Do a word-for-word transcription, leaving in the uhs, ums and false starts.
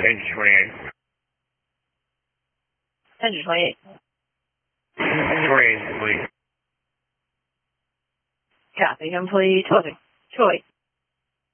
Engine twenty-eight. Engine twenty-eight. Engine twenty-eight, complete. Copy, complete. Closing. Two oh eight.